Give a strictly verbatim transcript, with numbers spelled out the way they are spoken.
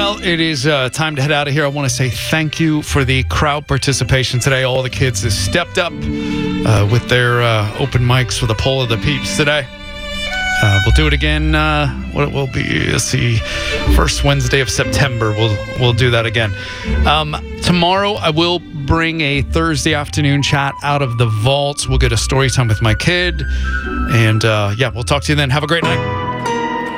Well, it is uh, time to head out of here. I want to say thank you for the crowd participation today. All the kids have stepped up uh, with their uh, open mics for the Poll of the Peeps today. Uh, we'll do it again. Uh, what it will be, let's see, first Wednesday of September. We'll we'll do that again. Um, tomorrow, I will bring a Thursday afternoon chat out of the vaults. We'll get a story time with my kid, and uh, yeah, we'll talk to you then. Have a great night.